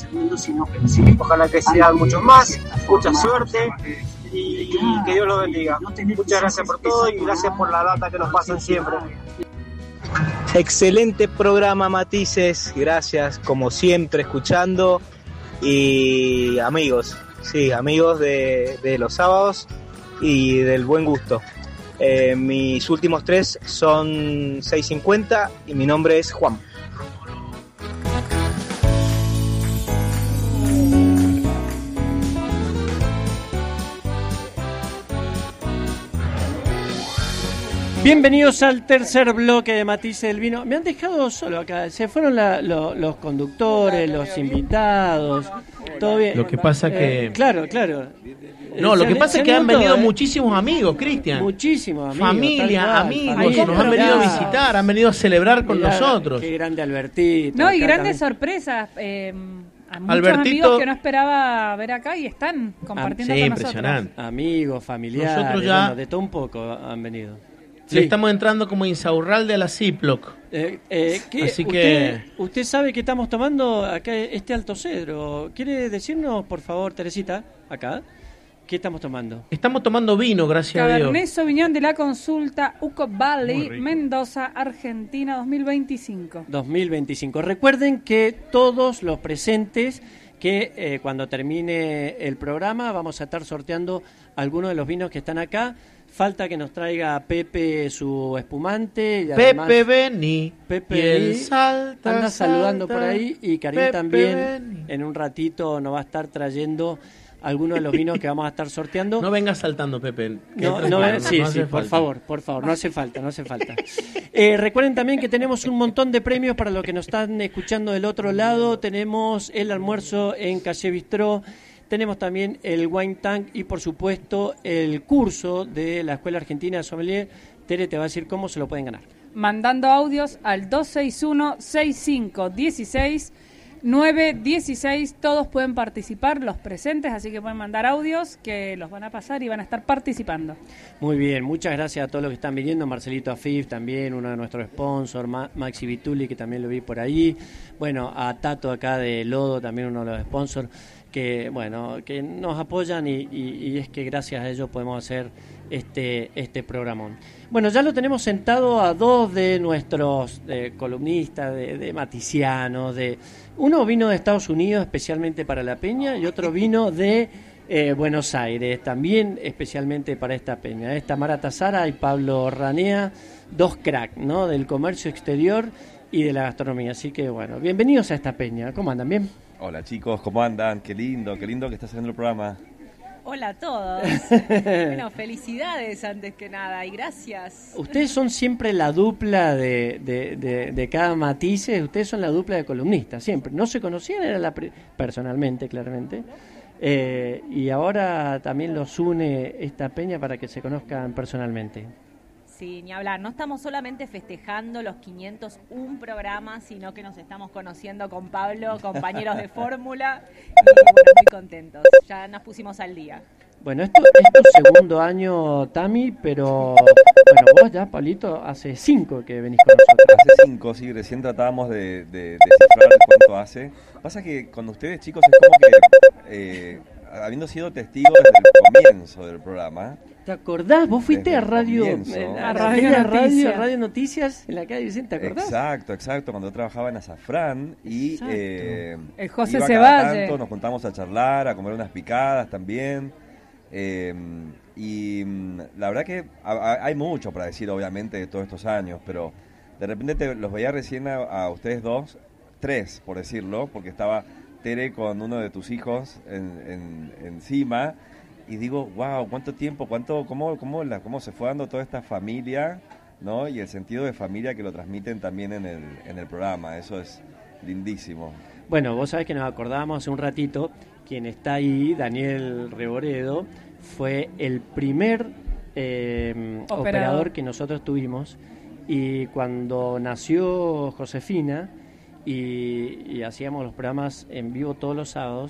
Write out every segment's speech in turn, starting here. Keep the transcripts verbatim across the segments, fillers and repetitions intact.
Ojalá que sean muchos más, mucha suerte y que Dios los bendiga. Muchas gracias por todo y gracias por la data que nos pasan siempre. Excelente programa, Matices, gracias como siempre escuchando. Y amigos, sí, amigos de, de los sábados y del buen gusto. Eh, mis últimos tres son seis cincuenta y mi nombre es Juan. Bienvenidos al tercer bloque de Matices del Vino. Me han dejado solo acá, se fueron la, lo, los conductores, los invitados, todo bien. Lo que pasa que... Eh, claro, claro. No, lo que pasa es que han venido eh. muchísimos amigos, Cristian. Muchísimos amigos. Familia, cual, amigos, familia, nos han venido a visitar, han venido a celebrar con Mirá, nosotros. Qué grande Albertito. No, y acá grandes también. sorpresas. Eh, a muchos Albertito- amigos que no esperaba ver acá y están compartiendo sí, con impresionante. Amigos, familiares, Nosotros ya- bueno, de todo un poco han venido. Le estamos entrando como Insaurralde a la Ziploc. Eh, eh, ¿qué- Así usted, que... usted sabe que estamos tomando acá este Alto Cedro. ¿Quiere decirnos, por favor, Teresita, acá, qué estamos tomando? Estamos tomando vino, gracias a Cabernet Dios. Sauvignon de la Consulta Uco Valley, Mendoza, Argentina, dos mil veinticinco. dos mil veinticinco. Recuerden que todos los presentes, que eh, cuando termine el programa vamos a estar sorteando algunos de los vinos que están acá. Falta que nos traiga Pepe su espumante. Y además, Pepe Beni. Pepe y él Beni salta, anda saludando salta. por ahí y Karim Pepe también Beni. en un ratito nos va a estar trayendo algunos de los vinos que vamos a estar sorteando. No venga saltando, Pepe. que No, tranquilo, no, sí, no hace sí, por falta. favor, por favor, no hace falta, no hace falta. Eh, recuerden también que tenemos un montón de premios para los que nos están escuchando del otro lado. Tenemos el almuerzo en Calle Bistró, tenemos también el Wine Tank y, por supuesto, el curso de la Escuela Argentina de Sommelier. Tere te va a decir cómo se lo pueden ganar. Mandando audios al dos seis uno, seis cinco uno seis, nueve uno seis. Todos pueden participar, los presentes, así que pueden mandar audios que los van a pasar y van a estar participando. Muy bien, muchas gracias a todos los que están viniendo. Marcelito Afif también, uno de nuestros sponsors, Ma- Maxi Vituli, que también lo vi por ahí. Bueno, a Tato acá de Lodo, también uno de los sponsors, que bueno, que nos apoyan y, y, y es que gracias a ellos podemos hacer este, este programón. Bueno, ya lo tenemos sentado a dos de nuestros eh, columnistas, de, de maticianos, de uno vino de Estados Unidos especialmente para la peña y otro vino de eh, Buenos Aires, también especialmente para esta peña. Es Tamara Tazara y Pablo Ranea, dos crack, ¿no? Del comercio exterior y de la gastronomía. Así que bueno, bienvenidos a esta peña. ¿Cómo andan? ¿Bien? Hola chicos, ¿cómo andan? Qué lindo, qué lindo que estás haciendo el programa. Hola a todos. Bueno, felicidades antes que nada y gracias. Ustedes son siempre la dupla de, de, de, de cada matices, ustedes son la dupla de columnistas, siempre. No se conocían, era la pri- personalmente, claramente. Eh, y ahora también los une esta peña para que se conozcan personalmente. Sí, ni hablar. No estamos solamente festejando los quinientos uno programas, sino que nos estamos conociendo con Pablo, compañeros de fórmula, y bueno, muy contentos. Ya nos pusimos al día. Bueno, esto es tu segundo año, Tami, pero bueno, vos ya, Pablito, hace cinco que venís con nosotros. Hace cinco, sí, recién tratábamos de, de descifrar cuánto hace. Pasa que con ustedes chicos es como que, eh, habiendo sido testigos desde el comienzo del programa... ¿Te acordás? Vos fuiste Desde a el radio, comienzo. eh, A a Radio radio, radio, Noticias. radio Noticias en la calle Vicente, ¿te acordás? Exacto, exacto, cuando yo trabajaba en Azafrán y Exacto. eh, El José iba Cevalle. cada tanto, nos juntamos a charlar, a comer unas picadas también. eh, y mm, la verdad que a- a- hay mucho para decir obviamente de todos estos años, pero de repente te- los veía recién a, a ustedes dos, tres por decirlo, porque estaba Tere con uno de tus hijos en, en- encima. Y digo, wow, cuánto tiempo, cuánto, cómo, cómo, la, cómo se fue dando toda esta familia, ¿no? Y el sentido de familia que lo transmiten también en el, en el programa, eso es lindísimo. Bueno, vos sabés que nos acordamos hace un ratito, quien está ahí, Daniel Reboredo, fue el primer eh, Operador. operador que nosotros tuvimos, y cuando nació Josefina y, y hacíamos los programas en vivo todos los sábados,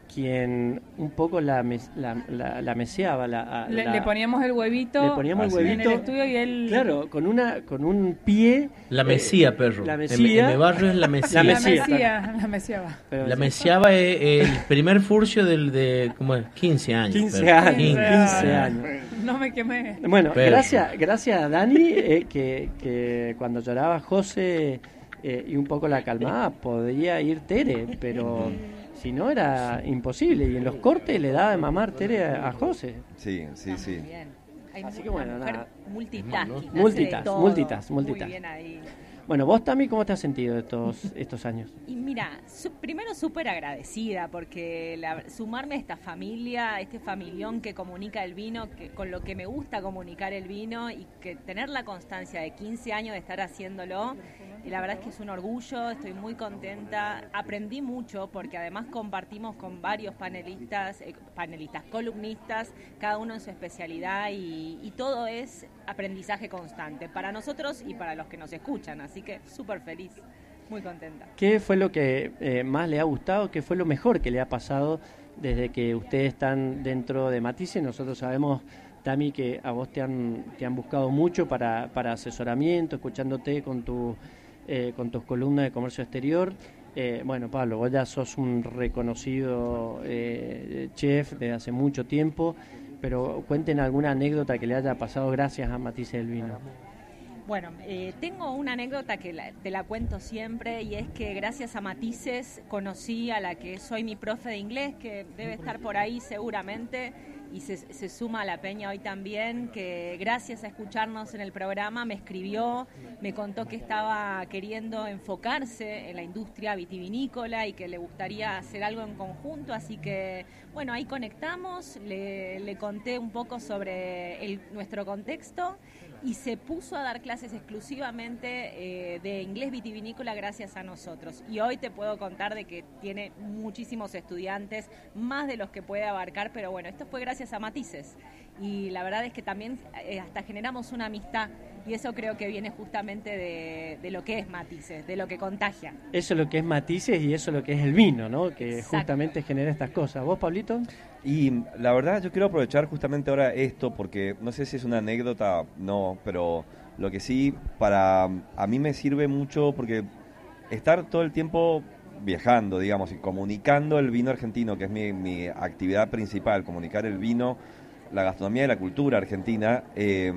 quien un poco la, mes, la, la, la meseaba. La, le, la, le poníamos el huevito, le poníamos el huevito en el estudio y él... Claro, con una con un pie... La mesía, eh, perro. La mesía. En, en mi barrio es la mesía. La La mesía, mesía, la mesiaba. Pero La sí. mesiaba es el primer furcio del de ¿cómo es? quince años. quince perro. años. quince quince años. No me quemé. Bueno, Perro. gracias gracias a Dani, eh, que, que cuando lloraba José eh, y un poco la calmaba, podía ir Tere, pero si no era imposible. Y en los cortes le daba de mamar Tere a, a José. Sí, sí, Está muy sí. bien. Hay Así mu- que bueno, una mujer nada. multitasking, hace de Multitask, todo. multitask, multitask. Muy bien ahí. Bueno, vos, Tami, ¿cómo te has sentido estos, estos años? Y mira, su- primero súper agradecida porque la- sumarme a esta familia, a este familión que comunica el vino, que, con lo que me gusta comunicar el vino y que tener la constancia de quince años de estar haciéndolo, y la verdad es que es un orgullo, estoy muy contenta, aprendí mucho porque además compartimos con varios panelistas, eh, panelistas, columnistas, cada uno en su especialidad y, y todo es aprendizaje constante para nosotros y para los que nos escuchan, así que súper feliz, muy contenta. ¿Qué fue lo que eh, más le ha gustado? ¿Qué fue lo mejor que le ha pasado desde que ustedes están dentro de Matices? Nosotros sabemos, Tami, que a vos te han, te han buscado mucho para, para asesoramiento, escuchándote con, tu, eh, con tus columnas de comercio exterior. Eh, bueno, Pablo, vos ya sos un reconocido eh, chef desde hace mucho tiempo, pero cuenten alguna anécdota que le haya pasado gracias a Matices del Vino. Bueno, eh, tengo una anécdota que la- te la cuento siempre y es que gracias a Matices conocí a la que soy mi profe de inglés, que debe estar por ahí seguramente y se, se suma a la peña hoy también, que gracias a escucharnos en el programa me escribió, me contó que estaba queriendo enfocarse en la industria vitivinícola y que le gustaría hacer algo en conjunto, así que bueno, ahí conectamos, le, le conté un poco sobre el, nuestro contexto y se puso a dar clases exclusivamente eh, de inglés vitivinícola gracias a nosotros. Y hoy te puedo contar de que tiene muchísimos estudiantes, más de los que puede abarcar, pero bueno, esto fue gracias a Matices. Y la verdad es que también eh, hasta generamos una amistad y eso creo que viene justamente de, de lo que es Matices, de lo que contagia. Eso es lo que es Matices y eso es lo que es el vino, ¿no? Que Exacto. justamente genera estas cosas. ¿Vos, Pablito? Y la verdad yo quiero aprovechar justamente ahora esto porque no sé si es una anécdota, no, pero lo que sí para a mí me sirve mucho porque estar todo el tiempo viajando, digamos, y comunicando el vino argentino, que es mi, mi actividad principal, comunicar el vino, la gastronomía y la cultura argentina, eh,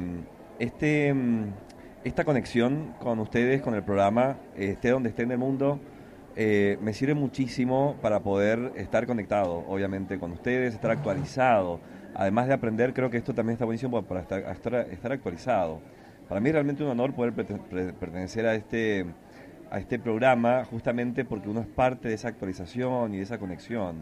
este esta conexión con ustedes, con el programa, eh, esté donde esté en el mundo, Eh, me sirve muchísimo para poder estar conectado, obviamente, con ustedes, estar actualizado. Además de aprender, creo que esto también está buenísimo para estar, estar, estar actualizado. Para mí es realmente un honor poder pertenecer a este, a este programa, justamente porque uno es parte de esa actualización y de esa conexión.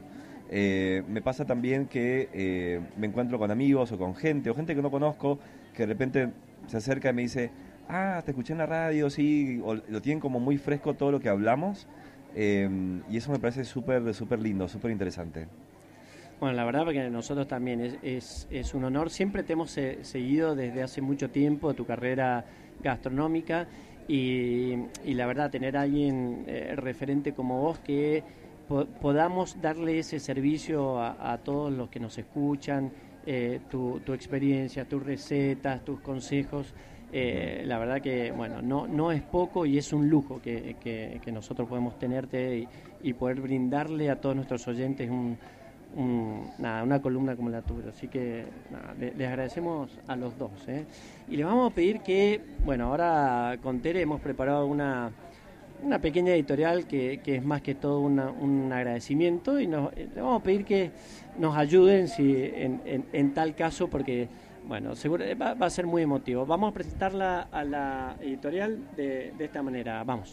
Eh, me pasa también que eh, me encuentro con amigos o con gente, o gente que no conozco, que de repente se acerca y me dice, ah, te escuché en la radio, sí, o lo tienen como muy fresco todo lo que hablamos. Eh, y eso me parece súper súper lindo, súper interesante. Bueno, la verdad que nosotros también es, es, es un honor. Siempre te hemos eh, seguido desde hace mucho tiempo tu carrera gastronómica y, y la verdad tener a alguien eh, referente como vos que po podamos darle ese servicio a, a todos los que nos escuchan, eh, tu, tu experiencia, tus recetas, tus consejos. Eh, la verdad que bueno no no es poco y es un lujo que, que, que nosotros podemos tenerte y, y poder brindarle a todos nuestros oyentes un, un, nada, una columna como la tuya, así que nada, le, les agradecemos a los dos, ¿eh? Y les vamos a pedir que, bueno, ahora con Tere hemos preparado una una pequeña editorial que, que es más que todo una, un agradecimiento y nos, le vamos a pedir que nos ayuden si en, en, en tal caso, porque bueno, seguro va, va a ser muy emotivo. Vamos a presentarla a la editorial de, de esta manera. Vamos.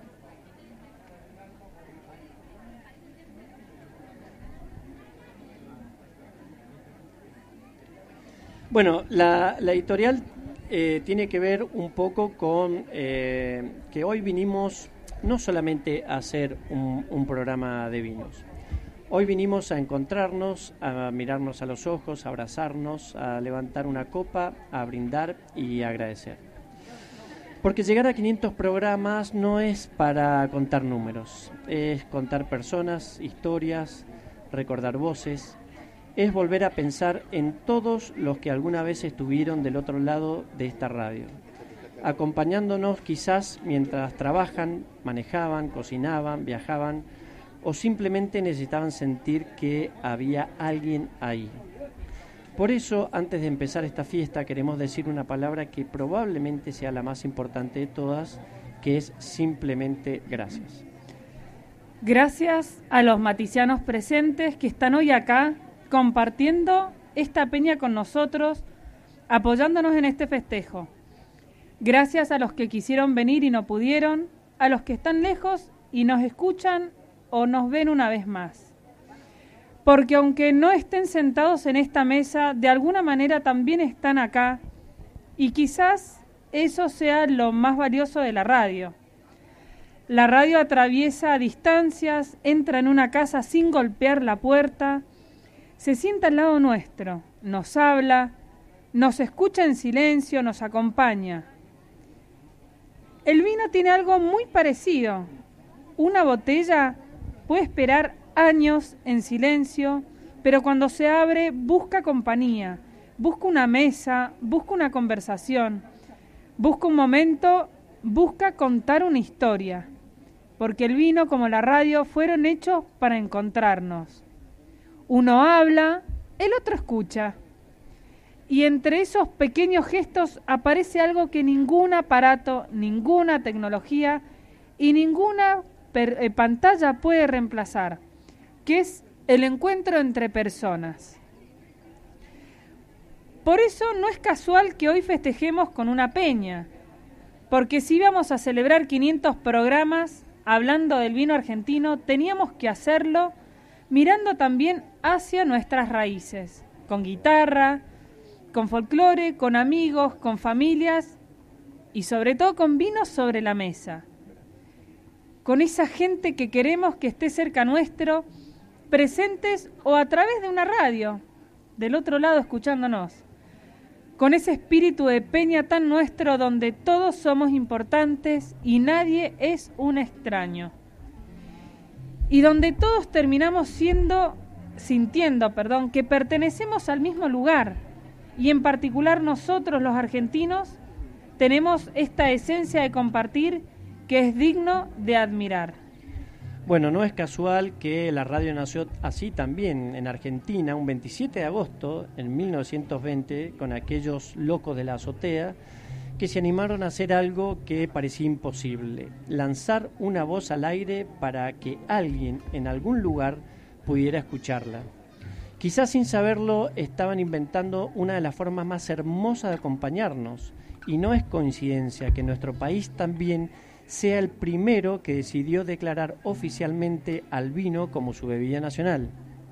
Bueno, la, la editorial eh, tiene que ver un poco con eh, que hoy vinimos no solamente a hacer un, un programa de vinos. Hoy vinimos a encontrarnos, a mirarnos a los ojos, a abrazarnos, a levantar una copa, a brindar y a agradecer. Porque llegar a quinientos programas no es para contar números, es contar personas, historias, recordar voces, es volver a pensar en todos los que alguna vez estuvieron del otro lado de esta radio, acompañándonos quizás mientras trabajan, manejaban, cocinaban, viajaban o simplemente necesitaban sentir que había alguien ahí. Por eso, antes de empezar esta fiesta, queremos decir una palabra que probablemente sea la más importante de todas, que es simplemente gracias. Gracias a los maticianos presentes que están hoy acá compartiendo esta peña con nosotros, apoyándonos en este festejo. Gracias a los que quisieron venir y no pudieron, a los que están lejos y nos escuchan o nos ven una vez más. Porque aunque no estén sentados en esta mesa, de alguna manera también están acá, y quizás eso sea lo más valioso de la radio. La radio atraviesa distancias, entra en una casa sin golpear la puerta, se sienta al lado nuestro, nos habla, nos escucha en silencio, nos acompaña. El vino tiene algo muy parecido. Una botella puede esperar años en silencio, pero cuando se abre busca compañía, busca una mesa, busca una conversación, busca un momento, busca contar una historia, porque el vino como la radio fueron hechos para encontrarnos. Uno habla, el otro escucha, y entre esos pequeños gestos aparece algo que ningún aparato, ninguna tecnología y ninguna per- eh, pantalla puede reemplazar, que es el encuentro entre personas. Por eso no es casual que hoy festejemos con una peña, porque si íbamos a celebrar quinientos programas hablando del vino argentino, teníamos que hacerlo mirando también hacia nuestras raíces, con guitarra, con folclore, con amigos, con familias y sobre todo con vinos sobre la mesa, con esa gente que queremos que esté cerca nuestro, presentes o a través de una radio, del otro lado escuchándonos, con ese espíritu de peña tan nuestro donde todos somos importantes y nadie es un extraño, y donde todos terminamos siendo, sintiendo, perdón, que pertenecemos al mismo lugar, y en particular nosotros los argentinos tenemos esta esencia de compartir que es digno de admirar. Bueno, no es casual que la radio nació así también en Argentina, un veintisiete de agosto en mil novecientos veinte, con aquellos locos de la azotea que se animaron a hacer algo que parecía imposible, lanzar una voz al aire para que alguien en algún lugar pudiera escucharla. Quizás sin saberlo estaban inventando una de las formas más hermosas de acompañarnos, y no es coincidencia que nuestro país también sea el primero que decidió declarar oficialmente al vino como su bebida nacional.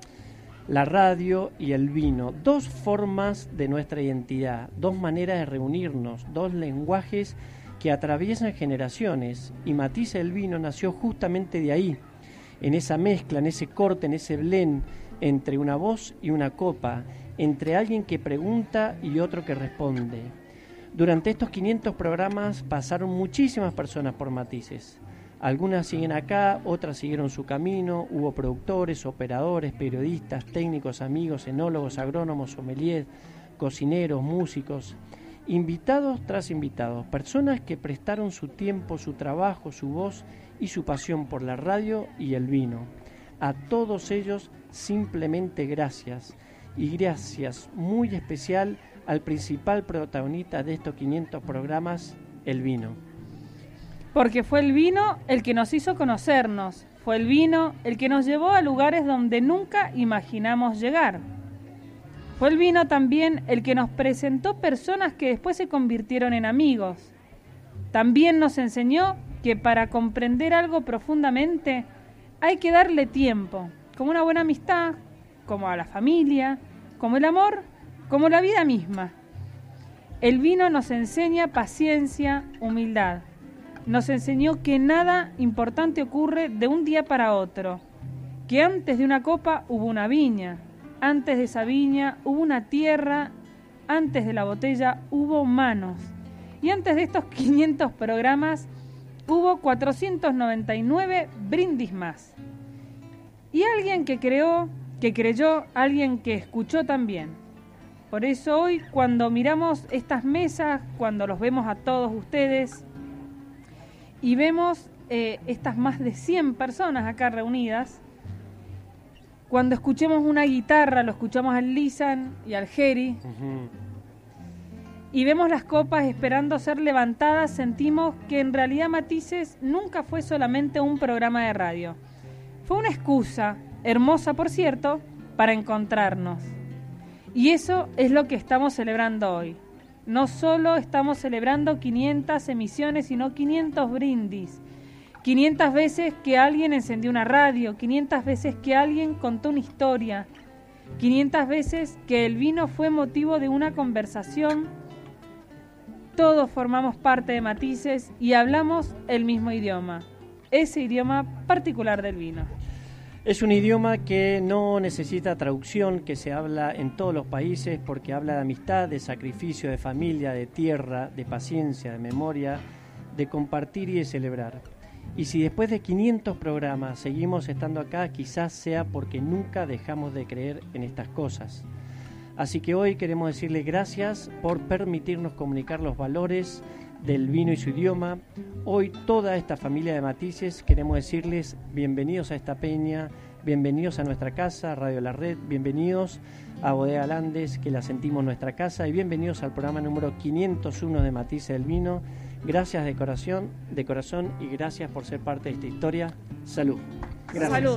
La radio y el vino, dos formas de nuestra identidad, dos maneras de reunirnos, dos lenguajes que atraviesan generaciones, y Matices del Vino nació justamente de ahí, en esa mezcla, en ese corte, en ese blend entre una voz y una copa, entre alguien que pregunta y otro que responde. Durante estos quinientos programas pasaron muchísimas personas por Matices. Algunas siguen acá, otras siguieron su camino. Hubo productores, operadores, periodistas, técnicos, amigos, enólogos, agrónomos, sommeliers, cocineros, músicos, invitados tras invitados, personas que prestaron su tiempo, su trabajo, su voz y su pasión por la radio y el vino. A todos ellos simplemente gracias, y gracias muy especial al principal protagonista de estos quinientos programas, el vino. Porque fue el vino el que nos hizo conocernos, fue el vino el que nos llevó a lugares donde nunca imaginamos llegar. Fue el vino también el que nos presentó personas que después se convirtieron en amigos. También nos enseñó que para comprender algo profundamente hay que darle tiempo, como una buena amistad, como a la familia, como el amor, como la vida misma. El vino nos enseña paciencia, humildad. Nos enseñó que nada importante ocurre de un día para otro, que antes de una copa hubo una viña, antes de esa viña hubo una tierra, antes de la botella hubo manos, y antes de estos quinientos programas hubo cuatrocientos noventa y nueve brindis más. Y alguien que creó que creyó, alguien que escuchó también. Por eso hoy, cuando miramos estas mesas, cuando los vemos a todos ustedes y vemos eh, estas más de cien personas acá reunidas, cuando escuchemos una guitarra, lo escuchamos al Lisan y al Jeri, uh-huh. y vemos las copas esperando ser levantadas, sentimos que en realidad Matices nunca fue solamente un programa de radio. Fue una excusa, hermosa por cierto, para encontrarnos. Y eso es lo que estamos celebrando hoy. No solo estamos celebrando quinientas emisiones, sino quinientos brindis. quinientas veces que alguien encendió una radio, quinientas veces que alguien contó una historia, quinientas veces que el vino fue motivo de una conversación. Todos formamos parte de Matices y hablamos el mismo idioma, ese idioma particular del vino. Es un idioma que no necesita traducción, que se habla en todos los países porque habla de amistad, de sacrificio, de familia, de tierra, de paciencia, de memoria, de compartir y de celebrar. Y si después de quinientos programas seguimos estando acá, quizás sea porque nunca dejamos de creer en estas cosas. Así que hoy queremos decirle gracias por permitirnos comunicar los valores del vino y su idioma. Hoy toda esta familia de Matices queremos decirles bienvenidos a esta peña, bienvenidos a nuestra casa, Radio La Red, bienvenidos a Bodega Landes, que la sentimos nuestra casa, y bienvenidos al programa número quinientos uno de Matices del Vino. Gracias de corazón, de corazón y gracias por ser parte de esta historia. Salud. Gracias. Salud.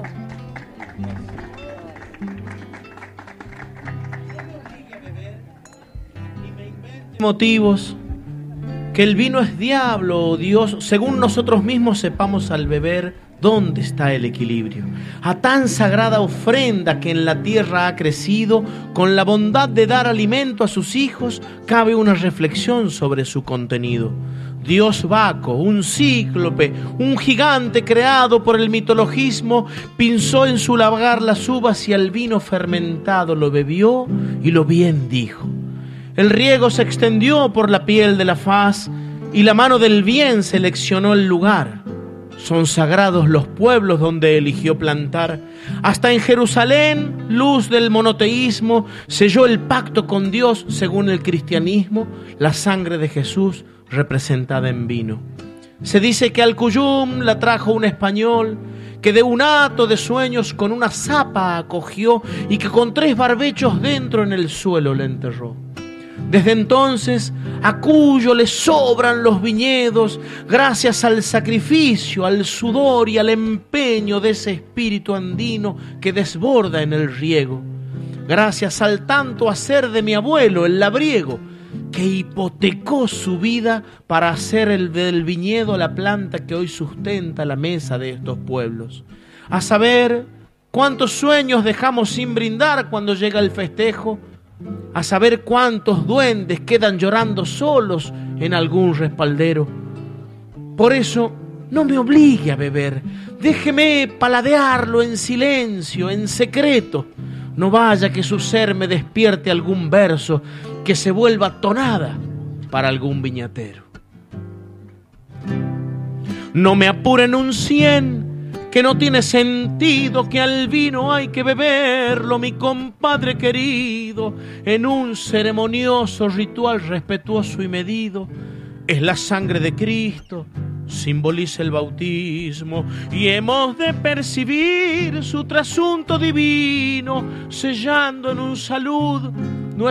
Motivos que el vino es diablo o Dios, según nosotros mismos sepamos al beber dónde está el equilibrio. A tan sagrada ofrenda que en la tierra ha crecido, con la bondad de dar alimento a sus hijos, cabe una reflexión sobre su contenido. Dios Baco, un cíclope, un gigante creado por el mitologismo, pinzó en su lagar las uvas y al vino fermentado lo bebió y lo bien dijo. El riego se extendió por la piel de la faz y la mano del bien seleccionó el lugar. Son sagrados los pueblos donde eligió plantar. Hasta en Jerusalén, luz del monoteísmo, selló el pacto con Dios según el cristianismo, la sangre de Jesús representada en vino. Se dice que al Cuyum la trajo un español, que de un hato de sueños con una zapa acogió y que con tres barbechos dentro en el suelo le enterró. Desde entonces a Cuyo le sobran los viñedos gracias al sacrificio, al sudor y al empeño de ese espíritu andino que desborda en el riego. Gracias al tanto hacer de mi abuelo, el labriego, que hipotecó su vida para hacer el del viñedo la planta que hoy sustenta la mesa de estos pueblos. A saber, cuántos sueños dejamos sin brindar cuando llega el festejo, a saber cuántos duendes quedan llorando solos en algún respaldero. Por eso, no me obligue a beber, déjeme paladearlo en silencio, en secreto. No vaya que su ser me despierte algún verso que se vuelva tonada para algún viñatero. No me apuren un cien, que no tiene sentido, que al vino hay que beberlo, mi compadre querido, en un ceremonioso ritual respetuoso y medido. Es la sangre de Cristo, simboliza el bautismo, y hemos de percibir su trasunto divino, sellando en un salud